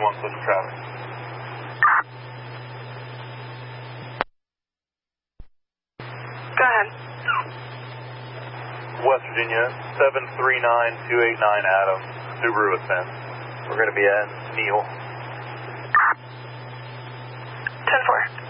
1, clear for traffic. Go ahead. West Virginia, 739289 Adam, Subaru Ascent. We're going to be at Neal. 10-4.